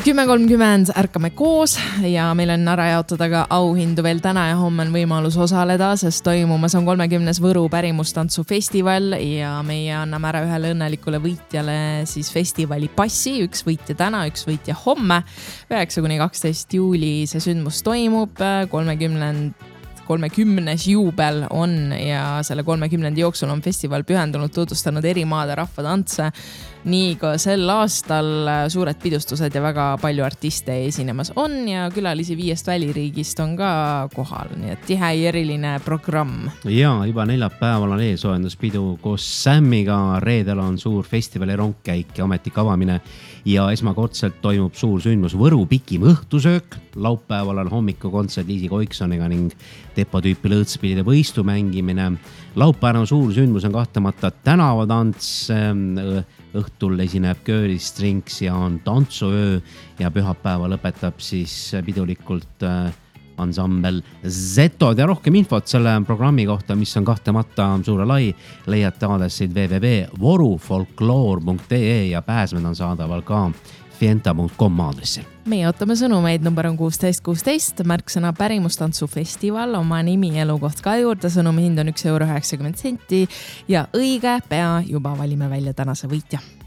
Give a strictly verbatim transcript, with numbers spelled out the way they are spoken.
kümme kolmkümmend ärkame koos ja meil on ära jaotada ka auhindu veel täna ja homme on võimalus osaleda, sest toimumas on kolmekümnes Võru pärimustantsufestival ja meie anname ära ühele õnnelikule võitjale siis festivali passi, üks võitja täna, üks võitja homme. üheksa kuni kaksteist juuli see sündmus toimub, kolmekümnend kolmekümnes juubel on ja selle kolmekümnendi jooksul on festival pühendunud tutvustanud eri maade rahvatantse. Nii ka sel aastal suured pidustused ja väga palju artiste esinemas on ja külalisi viiest väliriigist on ka kohal, nii et tihe ja eriline programm. Ja juba neljapäeval on eesoojenduspidu koos Sammiga, reedel on suur festivali rongkäik ja ametlik avamine ja esmakordselt toimub suur sündmus Võru pikim õhtusöök. Laupäeval on hommikukontsert Liisi Koiksoniga ning Depo tüüpi lõõtspillide võistu mängimine. Laupäeval on suur sündmus on kahtamata tänavatants, õhtul esineb Girl Strings ja on tantsuöö ja pühapäeva lõpetab siis pidulikult ansambel Zetod ja rohkem infot selle programmi kohta, mis on kahtamata suure lai, leiate aadressid w w w punkt voru folkloor punkt e e ja pääsmed on saadaval ka fienta punkt com aadressil. Meie ootame sõnumeid, number on kuusteist kuusteist, märksõna pärimustantsufestival, oma nimi elukoht ka juurde, sõnumi hind on üks euro üheksakümmend senti ja õige pea juba valime välja tänase võitja.